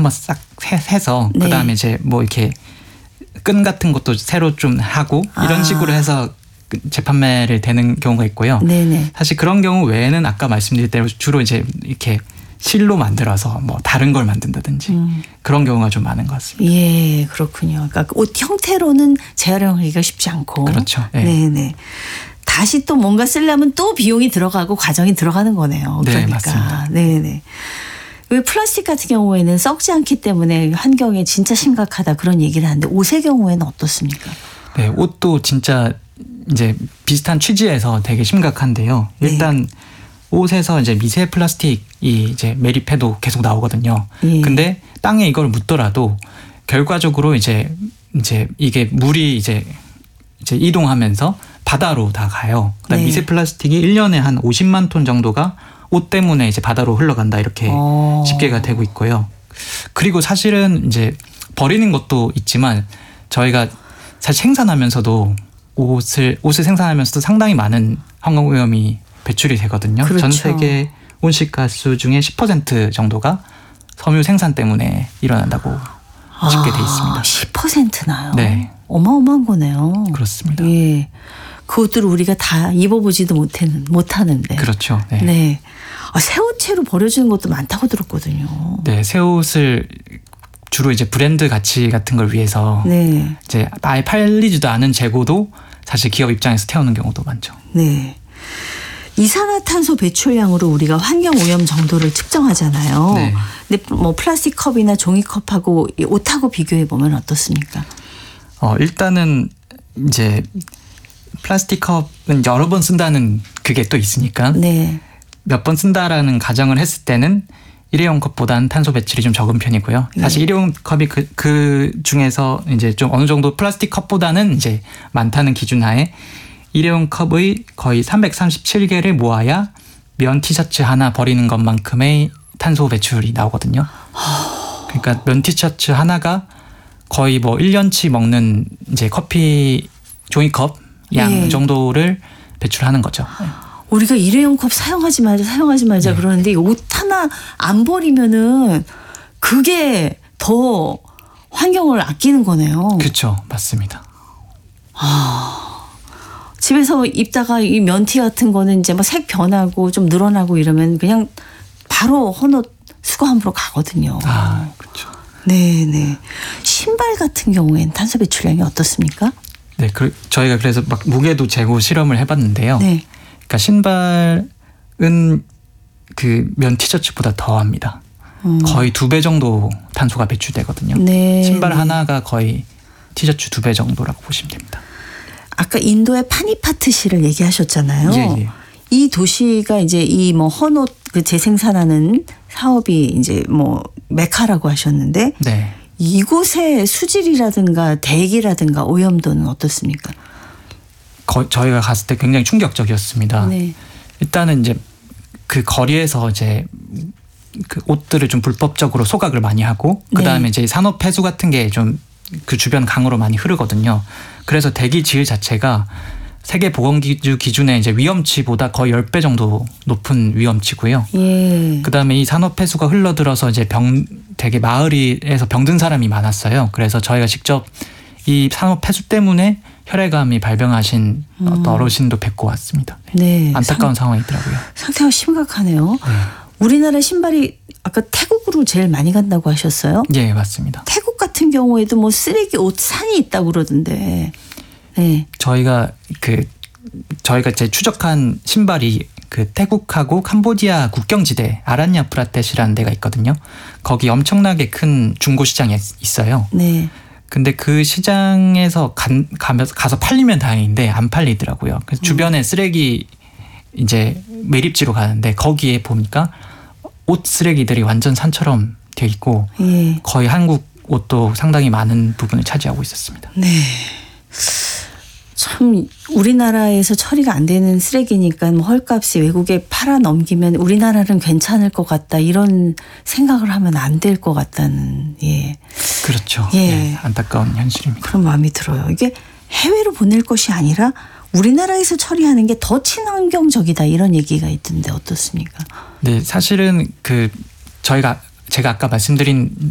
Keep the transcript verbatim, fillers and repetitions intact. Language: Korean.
한번 싹 해서 네. 그다음에 이제 뭐 이렇게 끈 같은 것도 새로 좀 하고 이런 아. 식으로 해서 재판매를 되는 경우가 있고요. 네네. 사실 그런 경우 외에는 아까 말씀드린 대로 주로 이제 이렇게 실로 만들어서 뭐 다른 걸 만든다든지 음. 그런 경우가 좀 많은 것 같습니다. 예, 그렇군요. 그러니까 옷 형태로는 재활용하기가 쉽지 않고. 그렇죠. 네. 네네. 다시 또 뭔가 쓰려면 또 비용이 들어가고 과정이 들어가는 거네요. 네, 그러니까. 맞습니다. 네네. 왜 플라스틱 같은 경우에는 썩지 않기 때문에 환경에 진짜 심각하다 그런 얘기를 하는데 옷의 경우에는 어떻습니까? 네, 옷도 진짜 이제 비슷한 취지에서 되게 심각한데요. 일단 네. 옷에서 이제 미세 플라스틱이 이제 매립해도 계속 나오거든요. 예. 근데 땅에 이걸 묻더라도 결과적으로 이제 이제 이게 물이 이제 이제 이동하면서 바다로 다 가요. 그다음에 네. 미세 플라스틱이 일 년에 한 오십만 톤 정도가 옷 때문에 이제 바다로 흘러간다 이렇게 오. 집계가 되고 있고요. 그리고 사실은 이제 버리는 것도 있지만 저희가 사실 생산하면서도 옷을 옷을 생산하면서도 상당히 많은 환경 오염이 배출이 되거든요. 그렇죠. 전 세계 온실가스 중에 십 퍼센트 정도가 섬유 생산 때문에 일어난다고 아, 집계돼 있습니다. 십 퍼센트나요? 네. 어마어마한 거네요. 그렇습니다. 예. 그 옷들을 우리가 다 입어보지도 못했는, 못하는데. 그렇죠. 네. 네. 아, 새 옷채로 버려지는 것도 많다고 들었거든요. 네, 새 옷을 주로 이제 브랜드 가치 같은 걸 위해서 네. 이제 아예 팔리지도 않은 재고도 사실 기업 입장에서 태우는 경우도 많죠. 네. 이산화탄소 배출량으로 우리가 환경 오염 정도를 측정하잖아요. 네. 근데 뭐 플라스틱 컵이나 종이컵하고 이 옷하고 비교해 보면 어떻습니까? 어, 일단은 이제 플라스틱 컵은 여러 번 쓴다는 그게 또 있으니까 네. 몇 번 쓴다라는 가정을 했을 때는 일회용 컵보다는 탄소 배출이 좀 적은 편이고요. 사실 네. 일회용 컵이 그, 그 중에서 이제 좀 어느 정도 플라스틱 컵보다는 이제 많다는 기준 하에 일회용 컵의 거의 삼백삼십칠 개를 모아야 면 티셔츠 하나 버리는 것만큼의 탄소 배출이 나오거든요. 그러니까 면 티셔츠 하나가 거의 뭐 일 년치 먹는 이제 커피 종이컵 양 네. 정도를 배출하는 거죠. 우리가 일회용 컵 사용하지 말자 사용하지 말자 네. 그러는데 옷 하나 안 버리면은 그게 더 환경을 아끼는 거네요. 그렇죠. 맞습니다. 집에서 입다가 이 면티 같은 거는 이제 뭐 색 변하고 좀 늘어나고 이러면 그냥 바로 헌옷 수거함으로 가거든요. 아, 그렇죠. 네네. 신발 같은 경우에는 탄소 배출량이 어떻습니까? 네, 그, 저희가 그래서 막 무게도 재고 실험을 해봤는데요. 네. 그러니까 신발은 그 면 티셔츠보다 더 합니다. 음. 거의 두 배 정도 탄소가 배출되거든요. 네. 신발 하나가 거의 티셔츠 두 배 정도라고 보시면 됩니다. 아까 인도의 파니파트시를 얘기하셨잖아요. 예, 예. 이 도시가 이제 이 뭐 헌옷 그 재생산하는 사업이 이제 뭐 메카라고 하셨는데 네. 이곳의 수질이라든가 대기라든가 오염도는 어떻습니까? 거, 저희가 갔을 때 굉장히 충격적이었습니다. 네. 일단은 이제 그 거리에서 이제 그 옷들을 좀 불법적으로 소각을 많이 하고 그 다음에 네. 이제 산업 폐수 같은 게 좀 그 주변 강으로 많이 흐르거든요. 그래서 대기 질 자체가 세계 보건기구 기준의 이제 위험치보다 거의 십 배 정도 높은 위험치고요. 예. 그 다음에 이 산업 폐수가 흘러들어서 이제 병 되게 마을에서 병든 사람이 많았어요. 그래서 저희가 직접 이 산업 폐수 때문에 혈액암이 발병하신 음. 어떤 어르신도 뵙고 왔습니다. 네. 안타까운 상황이더라고요. 상태가 심각하네요. 네. 우리나라 신발이 아까 태국으로 제일 많이 간다고 하셨어요? 예, 맞습니다. 태국 같은 경우에도 뭐 쓰레기 옷 산이 있다고 그러던데. 네. 저희가 그 저희가 이제 추적한 신발이 그 태국하고 캄보디아 국경지대 아란야프라텟이라는 데가 있거든요. 거기 엄청나게 큰 중고 시장이 있어요. 네. 근데 그 시장에서 간, 가면서 가서 팔리면 다행인데 안 팔리더라고요. 그래서 주변에 쓰레기 이제 매립지로 가는데 거기에 보니까 옷 쓰레기들이 완전 산처럼 되어 있고 예. 거의 한국 옷도 상당히 많은 부분을 차지하고 있었습니다. 네. 참 우리나라에서 처리가 안 되는 쓰레기니까 뭐 헐값이 외국에 팔아 넘기면 우리나라는 괜찮을 것 같다 이런 생각을 하면 안 될 것 같다는 예 그렇죠. 예. 네, 안타까운 현실입니다. 그런 마음이 들어요. 이게 해외로 보낼 것이 아니라 우리나라에서 처리하는 게 더 친환경적이다 이런 얘기가 있던데 어떻습니까? 네, 사실은 그 저희가 제가 아까 말씀드린